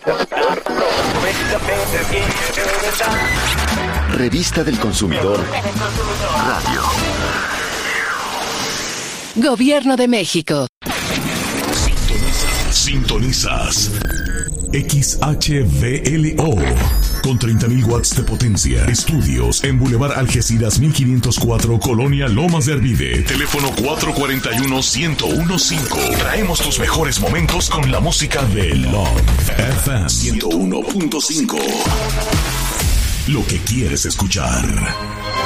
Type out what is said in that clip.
Revista del Consumidor Radio. Gobierno de México. Sintonizas XHVLO con 30.000 watts de potencia. Estudios en Boulevard Algeciras 1504, Colonia Lomas de Arvide. Teléfono 441-1015. Traemos tus mejores momentos con la música de Love FM 101.5. Lo que quieres escuchar.